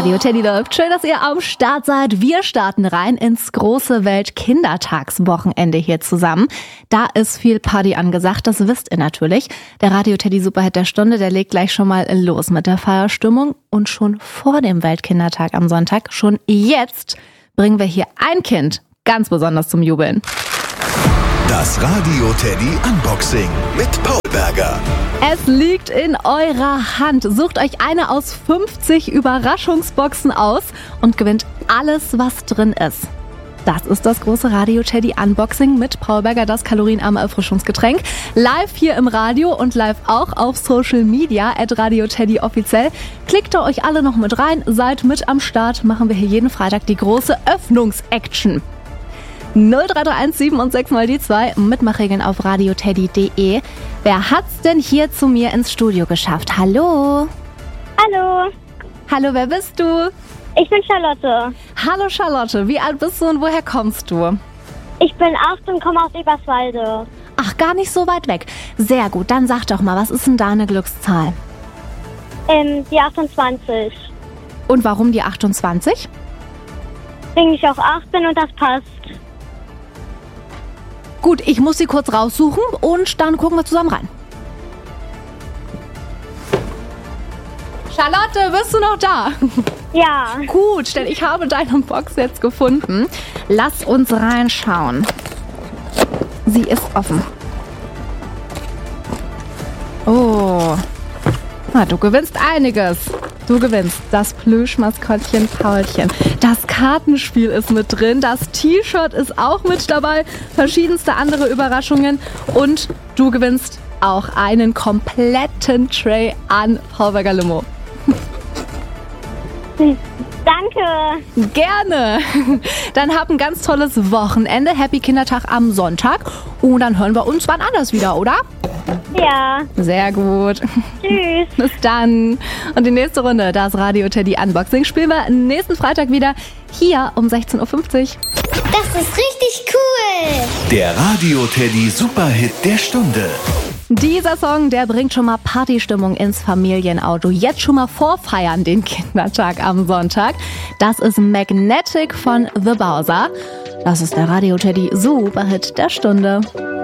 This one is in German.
Radio Teddy läuft. Schön, dass ihr am Start seid. Wir starten rein ins große Weltkindertagswochenende hier zusammen. Da ist viel Party angesagt, das wisst ihr natürlich. Der Radio Teddy Superhit der Stunde, der legt gleich schon mal los mit der Feierstimmung. Und schon vor dem Weltkindertag am Sonntag, schon jetzt, bringen wir hier ein Kind ganz besonders zum Jubeln. Das Radio Teddy Unboxing mit Paul Berger. Es liegt in eurer Hand. Sucht euch eine aus 50 Überraschungsboxen aus und gewinnt alles, was drin ist. Das ist das große Radio Teddy Unboxing mit Paul Berger, das kalorienarme Erfrischungsgetränk. Live hier im Radio und live auch auf Social Media @Radio Teddy offiziell. Klickt da euch alle noch mit rein, seid mit am Start. Machen wir hier jeden Freitag die große Öffnungsaction. 0331 7 und 6 mal die 2. Mitmachregeln auf radioteddy.de. Wer hat's denn hier zu mir ins Studio geschafft? Hallo? Hallo, Hallo, wer bist du? ich bin Charlotte. Hallo Charlotte, wie alt bist du und woher kommst du? Ich bin 8 und komme aus Eberswalde. Ach, gar nicht so weit weg. Sehr gut, dann sag doch mal, was ist denn deine Glückszahl? Die 28. Und warum die 28? Wegen ich auch 8 bin und das passt. Gut, ich muss sie kurz raussuchen und dann gucken wir zusammen rein. Charlotte, bist du noch da? Ja, Gut, denn ich habe deine Box jetzt gefunden. Lass uns reinschauen. Sie ist offen. Oh. Du gewinnst einiges. Du gewinnst das Plüschmaskottchen Paulchen. Das Kartenspiel ist mit drin. Das T-Shirt ist auch mit dabei. Verschiedenste andere Überraschungen. Und du gewinnst auch einen kompletten Tray an Paul Berger Limo. danke. Gerne. Dann hab ein ganz tolles Wochenende. Happy Kindertag am Sonntag. Und dann hören wir uns wann anders wieder, oder? Ja, Sehr gut. tschüss. Bis dann. Und die nächste Runde, das Radio Teddy Unboxing, spielen wir nächsten Freitag wieder hier um 16.50 Uhr. Das ist richtig cool. Der Radio Teddy Superhit der Stunde. Dieser Song, der bringt schon mal Partystimmung ins Familienauto. Jetzt schon mal vorfeiern den Kindertag am Sonntag. Das ist Magnetic von The Bowser. Das ist der Radio Teddy Superhit der Stunde.